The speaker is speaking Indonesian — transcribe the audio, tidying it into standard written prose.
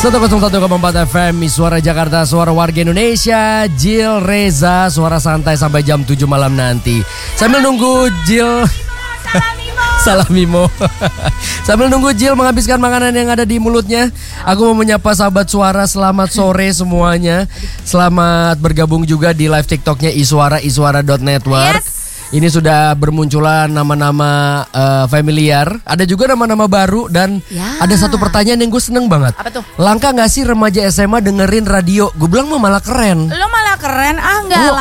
101,4 FM, Suara Jakarta, suara warga Indonesia. Jill Reza, suara santai sampai jam 7 malam nanti. Sambil nunggu Jill Salamimo. Sambil nunggu Jill menghabiskan makanan yang ada di mulutnya, aku mau menyapa sahabat suara. Selamat sore semuanya. Selamat bergabung juga di live TikToknya Iswara, iswara.network. Ini sudah bermunculan nama-nama familiar. Ada juga nama-nama baru. Dan ada satu pertanyaan yang gue seneng banget. Apa tuh? Langka gak sih remaja SMA dengerin radio? Gue bilang malah keren. Lo malah keren? Ah enggak lah.